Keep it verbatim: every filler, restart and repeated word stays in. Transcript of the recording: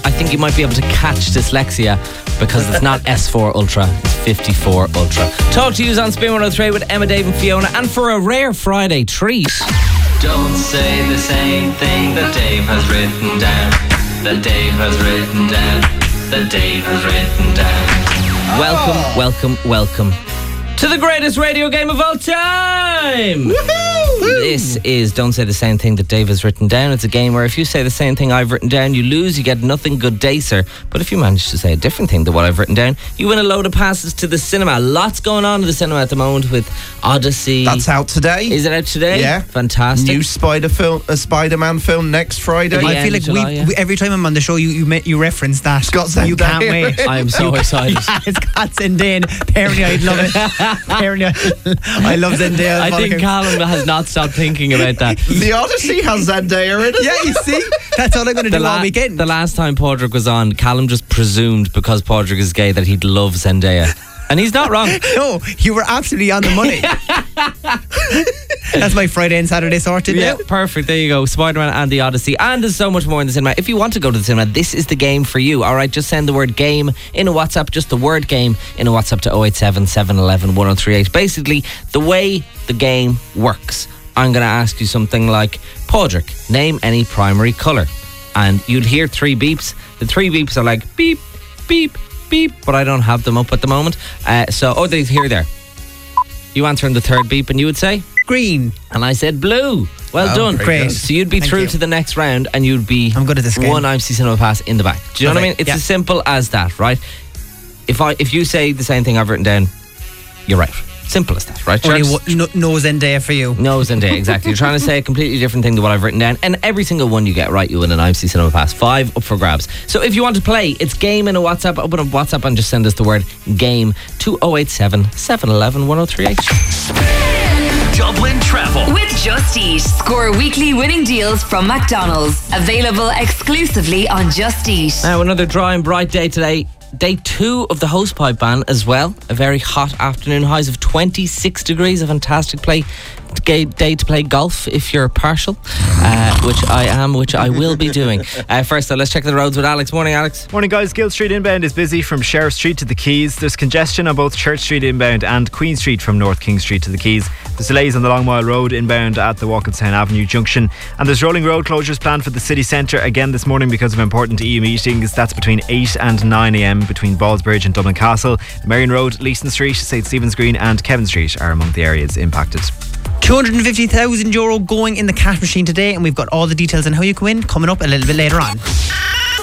I think you might be able to catch dyslexia because it's not S four Ultra, it's fifty-four Ultra. Talk to you on Spin one oh three with Emma, Dave and Fiona. And for a rare Friday treat... Don't say the same thing that Dave has written down. That Dave has written down. That Dave has written down. Welcome, welcome, welcome to the greatest radio game of all time. Woohoo! This is Don't Say the Same Thing That Dave Has Written Down. It's a game where if you say the same thing I've written down, you lose, you get nothing good day, sir. But if you manage to say a different thing than what I've written down, you win a load of passes to the cinema. Lots going on in the cinema at the moment with Odyssey. That's out today. Is it out today? Yeah. Fantastic. New Spider film, a Spider-Man film next Friday. The I feel like July, we, yeah. we, every time I'm on the show, you you, ma- you reference that. Scott You can't Zendaya. wait. I'm so excited. Yeah, it's got Zendaya. Apparently, I'd love it. Apparently, I love Zendaya. I think Vodka. Callum has not stopped thinking about that. The Odyssey has Zendaya in it. Yeah, you see? That's all I'm going to The, do la- all weekend. the last time Padraig was on, Callum just presumed because Padraig is gay that he'd love Zendaya. And he's not wrong. No, you were absolutely on the money. That's my Friday and Saturday sorted. Yeah, now. perfect. There you go. Spider-Man and the Odyssey. And there's so much more in the cinema. If you want to go to the cinema, this is the game for you. All right, just send the word game in a WhatsApp, just the word game in a WhatsApp to oh eight seven, seven one one, one oh three eight. Basically, the way the game works, I'm going to ask you something like, Padraig, name any primary colour. And you'll hear three beeps. The three beeps are like beep, beep, beep, but I don't have them up at the moment. Uh, so, oh, they're here, there. You answer in the third beep and you would say? Green. And I said blue. Well Oh, done. great. So you'd be Thank through you. to the next round and you'd be I'm good at this game. one I M C Cinema Pass in the back. Do you know what I mean? Perfect, It's yeah. as simple as that, right? If I if you say the same thing I've written down, you're right. Simple as that, right? Only Sure. w- no, no Zendaya for you. No Zendaya, exactly. You're trying to say a completely different thing than what I've written down, and every single one you get right, you win an I M C Cinema Pass. Five up for grabs. So if you want to play, it's game in a WhatsApp. Open up WhatsApp and just send us the word game to oh eight seven, seven one one, one oh three eight. Dublin Travel. With Just Eat. Score weekly winning deals from McDonald's. Available exclusively on Just Eat. Now, another dry and bright day today. Day two of the hosepipe ban as well. A very hot afternoon. Highs of twenty-six degrees. A fantastic play day to play golf if you're partial, uh, which I am, which I will be doing. Uh, first, though, let's check the roads with Alex. Morning, Alex. Morning, guys. Guild Street inbound is busy from Sheriff Street to the Quays. There's congestion on both Church Street inbound and Queen Street from North King Street to the Quays. There's delays on the Long Mile Road inbound at the Walkinstown Avenue junction. And there's rolling road closures planned for the city centre again this morning because of important E U meetings. That's between eight and nine a m between Ballsbridge and Dublin Castle. Marion Road, Leeson Street, Saint Stephen's Green and Kevin Street are among the areas impacted. two hundred fifty thousand euro going in the cash machine today, and we've got all the details on how you can win coming up a little bit later on.